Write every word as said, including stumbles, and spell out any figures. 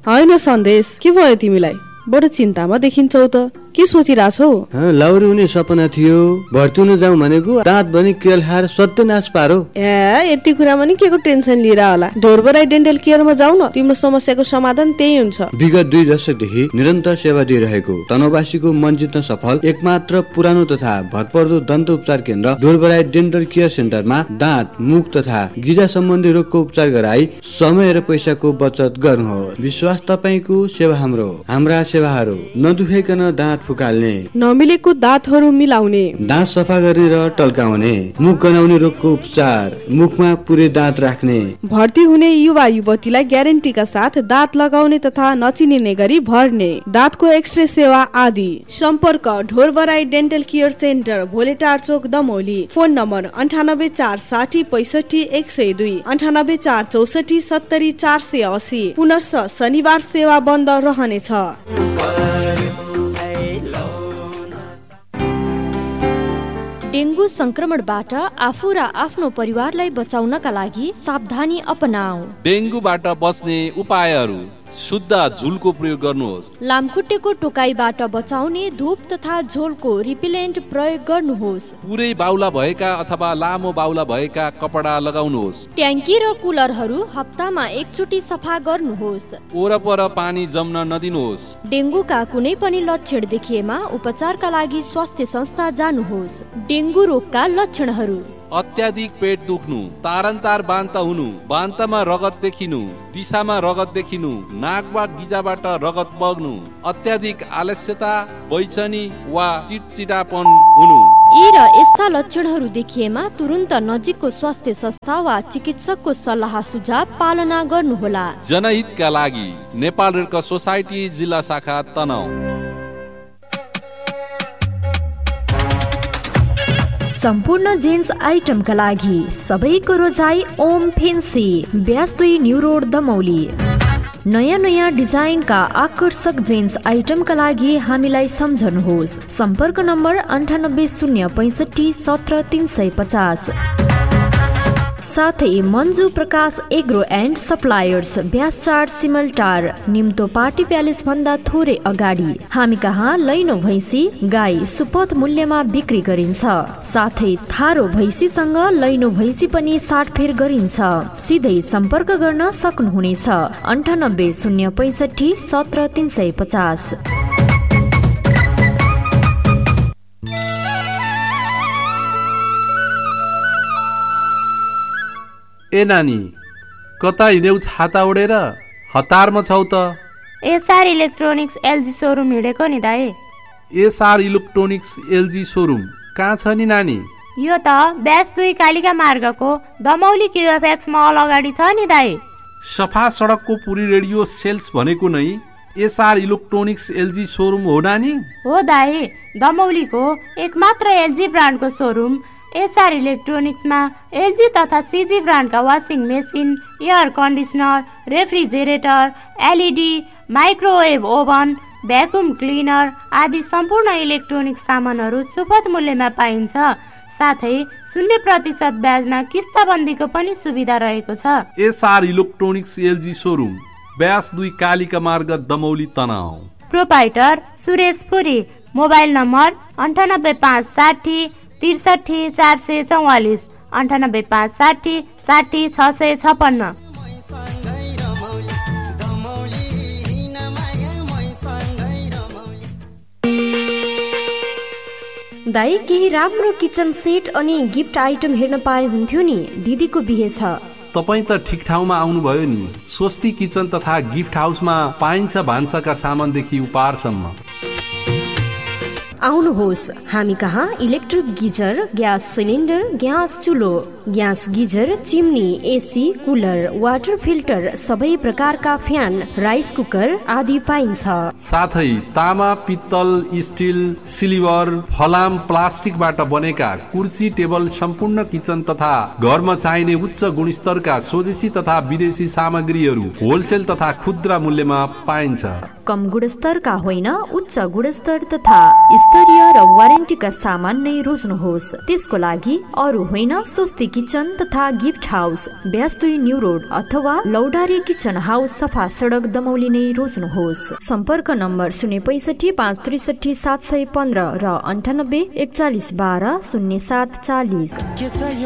होइन सन्देश, के भयो तिमीलाई? बडो चिन्तामा देखिन्छौ त, के सोचिरहेछौ? लाउरी हुने सपना थियो, भर्ती हुन जाउँ भनेको दाँत भने केल खाएर सत्यनाश पारो। ए यति कुरामा नि के को टेन्सन लिएर होला? ढोरबराई डेन्टल केयरमा जाऊ न, तिम्रो समस्याको समाधान त्यही हुन्छ। विगत दुई दशकदेखि निरन्तर सेवा दिइरहेको तनहुँवासीको मन जित्न सफल एकमात्र पुरानो तथा भरपर्दो दन्त उपचार केन्द्र ढोरबराई डेन्टल केयर सेन्टरमा दाँत, मुख तथा गिजा सम्बन्धी रोगको उपचार गराई समय र पैसाको बचत गर्नुहोस्। विश्वास तपाईको, सेवा हाम्रो। हाम्रा सेवाहरू नदुखाइकन दाँत फुकाल्ने, नमिलेको दाँतहरू मिलाउने, दाँत सफा गर्ने र टल्काउने, मुख गनाउने रोगको उपचार, मुखमा पुरै दाँत राख्ने, भर्ती हुने युवा युवतीलाई ग्यारेन्टीका साथ दाँत लगाउने तथा नचिनिने गरी भर्ने, दाँतको एक्सरे सेवा आदि। सम्पर्क ढोरबराई डेन्टल केयर सेन्टर, भोलेटार चोक, दमौली। फोन नम्बर अन्ठानब्बे चार साठी पैसठी एक सय दुई, अन्ठानब्बे चार चौसठी सत्तरी चार सय असी। पुनश्च शनिबार सेवा बन्द रहनेछ। डेंगू संक्रमणबाट आफू र आफ्नो परिवारलाई बचाउनका लागि सावधानी अपनाऊ। डेंगूबाट बच्ने उपायहरू: शुद्ध झुलको प्रयोग गर्नुहोस्। लामखुट्टेको टोकाइबाट बचाउने धूप तथा झोलको रिपेलेन्ट प्रयोग गर्नुहोस्। पुरै बाउला भएका अथवा लामो बाउला भएका कपडा लगाउनुहोस्। ट्याङ्की र कुलरहरू हप्तामा एकचोटि सफा गर्नुहोस्। वरपर पानी जम्न नदिनुहोस्। डेंगूका कुनै पनि लक्षण देखिएमा उपचारका लागि स्वास्थ्य संस्था जानुहोस्। डेंगू रोगका लक्षणहरू: अत्याधिक पेट दुख्नु, तारन्तार बान्त हुनु, बान्तमा रगत देखिनु, दिशामा रगत देखिनु, नाक वा गिजाबाट रगत बग्नु, अत्याधिक आलस्यता, बैचनी वा चिटचिटापन हुनु। यी र यस्ता लक्षणहरू देखिएमा तुरुन्त नजिकको स्वास्थ्य संस्था वा चिकित्सकको सल्लाह सुझाव पालना गर्नुहोला। जनहितका लागि नेपाल रेड क्रस सोसाइटी जिल्ला शाखा तनहुँ। सम्पूर्ण जेन्स आइटमका लागि सबैको रोजाई ओम फेन्सी, ब्यास दुई न्यू रोड, दमौली। नयाँ नयाँ डिजाइनका आकर्षक जेन्स आइटमका लागि हामीलाई सम्झनुहोस्। सम्पर्क नम्बर अन्ठानब्बे शून्य पैँसठी सत्र तिन सय पचास। साथै मन्जु प्रकाश एग्रो एन्ड सप्लायर्स, ब्यास चार, सिमलटार, निम्तो पार्टी प्यालेस भन्दा थोरै अगाडि। हामी कहाँ लैनो भैँसी, गाई सुपथ मूल्यमा बिक्री गरिन्छ। साथै थारो भैँसीसँग लैनो भैँसी पनि साटफेर गरिन्छ। सिधै सम्पर्क गर्न सक्नुहुनेछ अन्ठानब्बे शून्य पैँसठी सत्र तिन सय पचास। ए नानी, कता हिँड्यौ छाता उडेर? हतारमा छौ त? एसआर इलेक्ट्रोनिक्स एलजी सोरुम हिँडेको नि दाइ। एसआर इलेक्ट्रोनिक्स एलजी सोरुम कहाँ छ नि नानी? यो त ब्यास दुई कालिका मार्गको दमौली क्युएफएक्स मल अगाडि छ नि दाइ। सफा सडकको पुरी रेडियो सेल्स भनेको नै एसआर इलेक्ट्रोनिक्स एलजी सोरुम हो नानी? हो दाइ, दमौलीको एकमात्र एलजी ब्रान्डको सोरुम एसआर इलेक्ट्रोनिक्समा एलजी तथा सिजी ब्रान्डका washing machine, air conditioner, refrigerator, LED, microwave oven, vacuum cleaner आदि सम्पूर्ण इलेक्ट्रोनिक्स सामानहरू सुपथ मूल्यमा पाइन्छ। साथै शून्य प्रतिशत ब्याजमा किस्ताबन्दीको पनि सुविधा रहेको छ। SR electronics LG showroom, bash दुई कालिका मार्ग, दमौली, तनहुँ। प्रोपाइटर सुरेश पुरी। मोबाइल नम्बर अन्ठानब्बे पाँच साठी त्रिसठी चार सय चौवालिस, अन्ठानब्बे पाँच साठी साठी छ सय छपन्न। दाइ, केही राम्रो किचन सेट अनि गिफ्ट आइटम हेर्न पाए हुन्थ्यो नि, दिदीको बिहे छ। तपाईँ त ठिक ठाउँमा आउनुभयो नि। स्वस्ति किचन तथा गिफ्ट हाउसमा पाइन्छ भान्साका सामानदेखि उपहारसम्म। आउनुहोस्, हामी कहाँ electric geyser, gas cylinder, gas चुलो, gas geyser, chimney, AC, cooler, water filter, सबै प्रकारका फ्यान, राइस कुकर आदि पाइन्छ। साथै तामा, पित्तल, स्टिल, सिल्भर, फलाम, प्लास्टिकबाट बनेका कुर्सी, टेबल, सम्पूर्ण किचन तथा घरमा चाहिने उच्च गुणस्तरका स्वदेशी तथा विदेशी सामग्रीहरू होलसेल तथा खुद्रा मूल्यमा पाइन्छ। कम गुणस्तरका होइन, उच्च गुणस्तर तथा स्तरीय र वारेन्टीका सामान नै रोज्नुहोस्। त्यसको लागि अरू होइन, स्वस्ति किचन तथा गिफ्ट हाउस, ब्यास दुई न्यू रोड अथवा लौडारी किचन हाउस, सफा सडक दमौली नै रोज्नुहोस्। सम्पर्क नम्बर शून्य पैसठी पाँच त्रिसठी सात सय पन्ध्र र अन्ठानब्बे एकचालिस बाह्र शून्य सात चालिस।